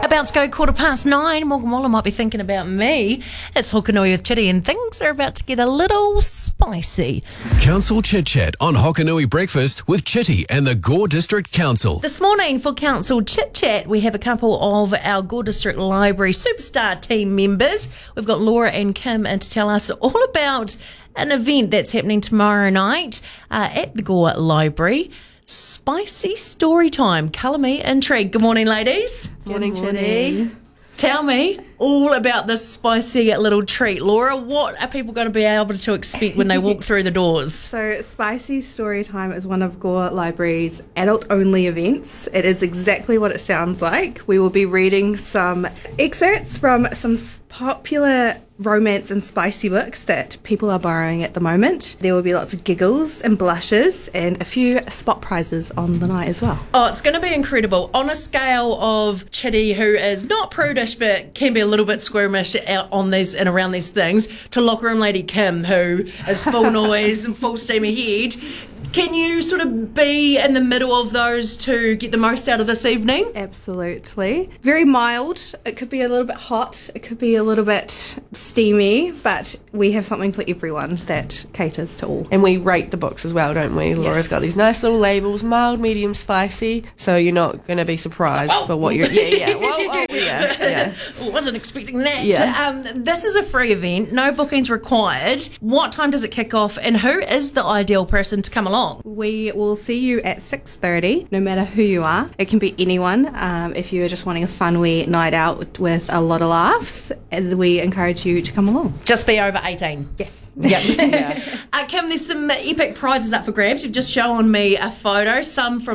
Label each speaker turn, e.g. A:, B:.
A: About to go 9:15. Morgan Waller might be thinking about me. It's Hokanui with Chitty, and things are about to get a little spicy.
B: Council Chit Chat on Hokanui Breakfast with Chitty and the Gore District Council.
A: This morning for Council Chit Chat, we have a couple of our Gore District Library superstar team members. We've got Laura and Kim in to tell us all about an event that's happening tomorrow night at the Gore Library. Spicy story time. Colour me intrigued. Good morning, ladies.
C: Morning, Chitty.
A: Tell me all about this spicy little treat. Laura, what are people going to be able to expect when they walk through the doors?
C: So, Spicy Storytime is one of Gore Library's adult-only events. It is exactly what it sounds like. We will be reading some excerpts from some popular romance and spicy books that people are borrowing at the moment. There will be lots of giggles and blushes and a few spot prizes on the night as well.
A: Oh, it's going to be incredible. On a scale of Chitty, who is not prudish but can be a little bit squirmish out on these and around these things, to locker room lady Kim, who is full noise and full steam ahead. Can you sort of be in the middle of those to get the most out of this evening?
C: Absolutely. Very mild. It could be a little bit hot. It could be a little bit steamy, but we have something for everyone that caters to all.
D: And we rate the books as well, don't we? Laura's got these nice little labels, mild, medium, spicy, so you're not going to be surprised for what you're... Yeah.
A: Wasn't expecting that.
D: Yeah.
A: This is a free event, no bookings required. What time does it kick off, and who is the ideal person to come along?
C: We will see you at 6:30, no matter who you are. It can be anyone. If you're just wanting a fun wee night out with a lot of laughs, we encourage you to come along.
A: Just be over 18.
C: Yes.
A: Yep. Kim, there's some epic prizes up for grabs. You've just shown me a photo, some from